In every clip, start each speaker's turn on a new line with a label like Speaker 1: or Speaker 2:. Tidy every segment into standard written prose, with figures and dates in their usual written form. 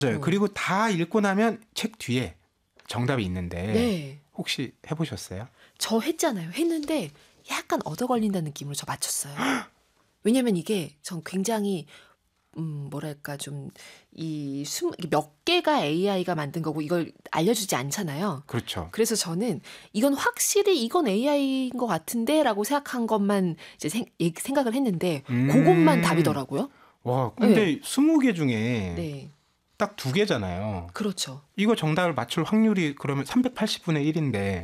Speaker 1: 맞아요. 그리고 다 읽고 나면 책 뒤에 정답이 있는데
Speaker 2: 네.
Speaker 1: 혹시 해보셨어요?
Speaker 2: 저 했잖아요. 했는데 약간 얻어 걸린다는 느낌으로 저 맞췄어요. 왜냐면 이게 전 굉장히 뭐랄까 좀 몇 개가 AI가 만든 거고 이걸 알려주지 않잖아요.
Speaker 1: 그렇죠.
Speaker 2: 그래서 저는 이건 확실히 이건 AI인 것 같은데라고 생각한 것만 이제 생각을 했는데 그것만 답이더라고요.
Speaker 1: 와, 근데
Speaker 2: 네.
Speaker 1: 20개 중에
Speaker 2: 네.
Speaker 1: 딱 2개잖아요.
Speaker 2: 그렇죠.
Speaker 1: 이거 정답을 맞출 확률이 그러면 380분의 1인데.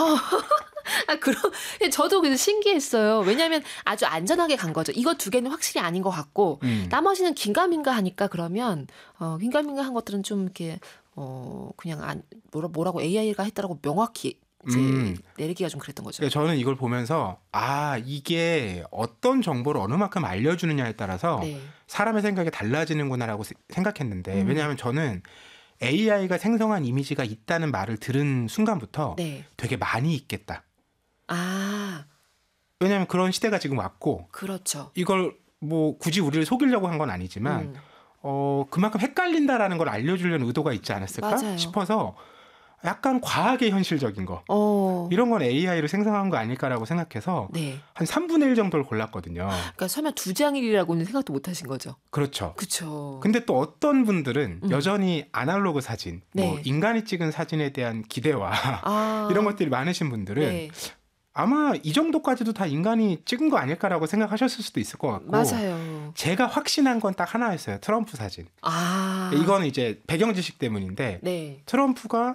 Speaker 2: 그럼 저도 그래서 신기했어요. 왜냐하면 아주 안전하게 간 거죠. 이거 2개는 확실히 아닌 것 같고 나머지는 긴가민가 하니까 그러면 긴가민가 한 것들은 좀 이렇게 그냥 뭐라고 AI가 했다라고 명확히 이제 내리기가 좀 그랬던 거죠.
Speaker 1: 저는 이걸 보면서 이게 어떤 정보를 어느 만큼 알려주느냐에 따라서
Speaker 2: 네.
Speaker 1: 사람의 생각이 달라지는구나라고 생각했는데 왜냐하면 저는 AI가 생성한 이미지가 있다는 말을 들은 순간부터
Speaker 2: 네.
Speaker 1: 되게 많이 있겠다.
Speaker 2: 아,
Speaker 1: 왜냐하면 그런 시대가 지금 왔고
Speaker 2: 그렇죠.
Speaker 1: 이걸 뭐 굳이 우리를 속이려고 한 건 아니지만 그만큼 헷갈린다라는 걸 알려주려는 의도가 있지 않았을까
Speaker 2: 맞아요.
Speaker 1: 싶어서 약간 과하게 현실적인 거 이런 건 AI로 생성한 거 아닐까라고 생각해서
Speaker 2: 네.
Speaker 1: 한 3분의 1 정도를 골랐거든요.
Speaker 2: 그러니까 설마 2장일이라고는 생각도 못 하신 거죠.
Speaker 1: 그렇죠.
Speaker 2: 그렇죠.
Speaker 1: 근데 또 어떤 분들은 여전히 아날로그 사진,
Speaker 2: 네.
Speaker 1: 뭐 인간이 찍은 사진에 대한 기대와 이런 것들이 많으신 분들은
Speaker 2: 네.
Speaker 1: 아마 이 정도까지도 다 인간이 찍은 거 아닐까라고 생각하셨을 수도 있을 것 같고
Speaker 2: 맞아요.
Speaker 1: 제가 확신한 건 딱 하나였어요. 트럼프 사진. 이거는 이제 배경 지식 때문인데
Speaker 2: 네.
Speaker 1: 트럼프가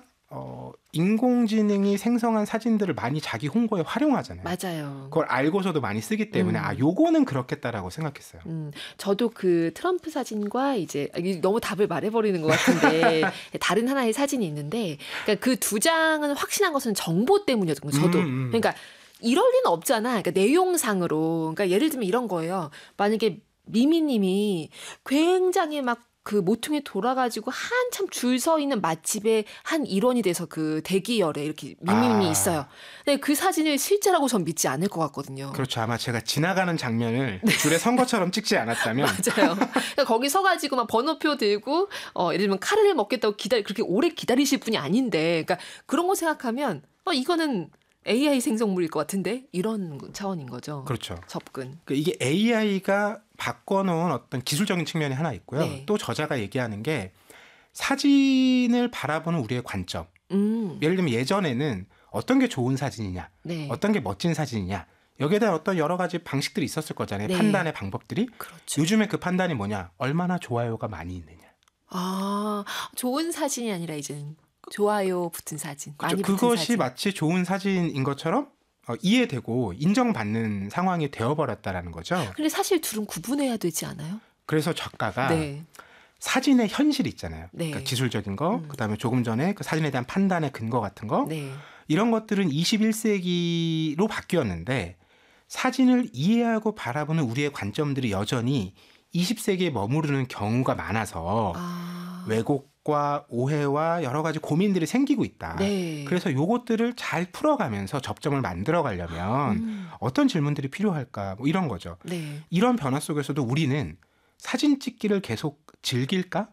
Speaker 1: 인공지능이 생성한 사진들을 많이 자기 홍보에 활용하잖아요.
Speaker 2: 맞아요.
Speaker 1: 그걸 알고서도 많이 쓰기 때문에 요거는 그렇겠다라고 생각했어요.
Speaker 2: 저도 그 트럼프 사진과 이제 너무 답을 말해버리는 것 같은데 다른 하나의 사진이 있는데 그러니까 그 2장은 확신한 것은 정보 때문이었던 거예요. 저도. 그러니까 이럴 리는 없잖아. 그러니까 내용상으로. 그러니까 예를 들면 이런 거예요. 만약에 미미님이 굉장히 막 그 모퉁이 돌아가지고 한참 줄 서 있는 맛집의 한 일원이 돼서 그 대기열에 이렇게 미미님이 있어요. 근데 그 사진을 실제라고 전 믿지 않을 것 같거든요.
Speaker 1: 그렇죠. 아마 제가 지나가는 장면을 줄에 선 것처럼 찍지 않았다면.
Speaker 2: 맞아요. 그러니까 거기 서가지고 막 번호표 들고 예를 들면 카레를 먹겠다고 그렇게 오래 기다리실 분이 아닌데, 그러니까 그런 거 생각하면 이거는 AI 생성물일 것 같은데 이런 차원인 거죠.
Speaker 1: 그렇죠.
Speaker 2: 접근.
Speaker 1: 그러니까 이게 AI가 바꿔놓은 어떤 기술적인 측면이 하나 있고요.
Speaker 2: 네.
Speaker 1: 또 저자가 얘기하는 게 사진을 바라보는 우리의 관점. 예를 들면 예전에는 어떤 게 좋은 사진이냐,
Speaker 2: 네.
Speaker 1: 어떤 게 멋진 사진이냐. 여기에 대한 어떤 여러 가지 방식들이 있었을 거잖아요.
Speaker 2: 네.
Speaker 1: 판단의 방법들이.
Speaker 2: 그렇죠.
Speaker 1: 요즘에 그 판단이 뭐냐? 얼마나 좋아요가 많이 있느냐.
Speaker 2: 좋은 사진이 아니라 이제는 좋아요 붙은 사진.
Speaker 1: 그렇죠.
Speaker 2: 많이 붙은
Speaker 1: 그것이
Speaker 2: 사진.
Speaker 1: 마치 좋은 사진인 것처럼 이해되고 인정받는 상황이 되어버렸다라는 거죠.
Speaker 2: 근데 사실 둘은 구분해야 되지 않아요?
Speaker 1: 그래서 작가가
Speaker 2: 네.
Speaker 1: 사진의 현실 있잖아요.
Speaker 2: 네.
Speaker 1: 그러니까 기술적인 거, 그다음에 조금 전에 그 사진에 대한 판단의 근거 같은 거.
Speaker 2: 네.
Speaker 1: 이런 것들은 21세기로 바뀌었는데 사진을 이해하고 바라보는 우리의 관점들이 여전히 20세기에 머무르는 경우가 많아서 왜곡과 오해와 여러 가지 고민들이 생기고 있다.
Speaker 2: 네.
Speaker 1: 그래서 요것들을 잘 풀어가면서 접점을 만들어 가려면 어떤 질문들이 필요할까 뭐 이런 거죠.
Speaker 2: 네.
Speaker 1: 이런 변화 속에서도 우리는 사진 찍기를 계속 즐길까?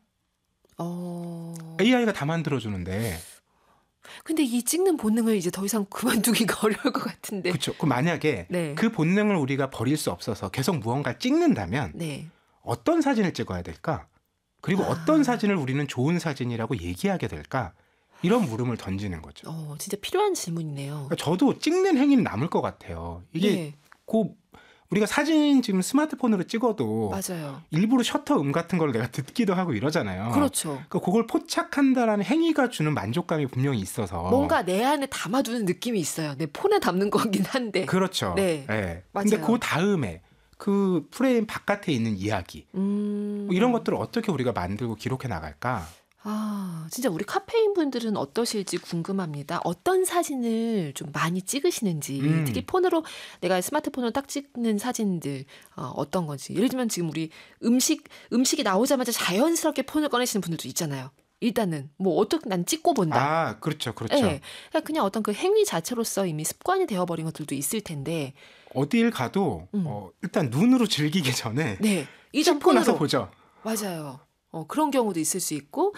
Speaker 1: AI가 다 만들어주는데.
Speaker 2: 근데 이 찍는 본능을 이제 더 이상 그만두기가 어려울 것 같은데.
Speaker 1: 그렇죠. 그 만약에
Speaker 2: 네.
Speaker 1: 그 본능을 우리가 버릴 수 없어서 계속 무언가를 찍는다면
Speaker 2: 네.
Speaker 1: 어떤 사진을 찍어야 될까? 그리고 어떤 사진을 우리는 좋은 사진이라고 얘기하게 될까? 이런 물음을 던지는 거죠.
Speaker 2: 진짜 필요한 질문이네요.
Speaker 1: 그러니까 저도 찍는 행위는 남을 것 같아요. 이게
Speaker 2: 네.
Speaker 1: 우리가 사진 지금 스마트폰으로 찍어도
Speaker 2: 맞아요.
Speaker 1: 일부러 셔터 같은 걸 내가 듣기도 하고 이러잖아요.
Speaker 2: 그렇죠.
Speaker 1: 그러니까 그걸 포착한다라는 행위가 주는 만족감이 분명히 있어서
Speaker 2: 뭔가 내 안에 담아두는 느낌이 있어요. 내 폰에 담는 거긴 한데.
Speaker 1: 그렇죠.
Speaker 2: 네.
Speaker 1: 네.
Speaker 2: 맞아요.
Speaker 1: 근데 그 다음에 그 프레임 바깥에 있는 이야기 뭐 이런 것들을 어떻게 우리가 만들고 기록해 나갈까?
Speaker 2: 진짜 우리 카페인 분들은 어떠실지 궁금합니다. 어떤 사진을 좀 많이 찍으시는지, 특히 폰으로 내가 스마트폰으로 딱 찍는 사진들 어떤 건지. 예를 들면 지금 우리 음식이 나오자마자 자연스럽게 폰을 꺼내시는 분들도 있잖아요. 일단은 뭐 어떻게 난 찍고 본다.
Speaker 1: 그렇죠.
Speaker 2: 네. 그냥 어떤 그 행위 자체로서 이미 습관이 되어버린 것들도 있을 텐데.
Speaker 1: 어딜 가도 일단 눈으로 즐기기 전에
Speaker 2: 네.
Speaker 1: 찍고 나서 보죠.
Speaker 2: 맞아요. 그런 경우도 있을 수 있고